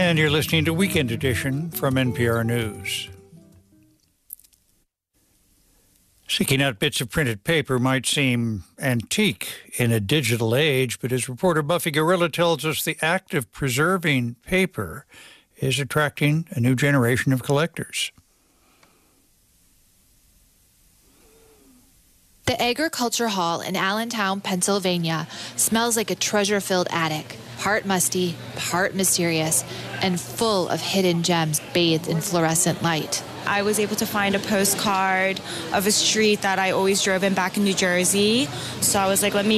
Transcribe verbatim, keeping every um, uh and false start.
And you're listening to Weekend Edition from N P R News. Seeking out bits of printed paper might seem antique in a digital age, but as reporter Buffy Gorilla tells us, the act of preserving paper is attracting a new generation of collectors. The Agriculture Hall in Allentown, Pennsylvania smells like a treasure-filled attic, part musty, part mysterious, and full of hidden gems bathed in fluorescent light. I was able to find a postcard of a street that I always drove in back in New Jersey. So I was like, let me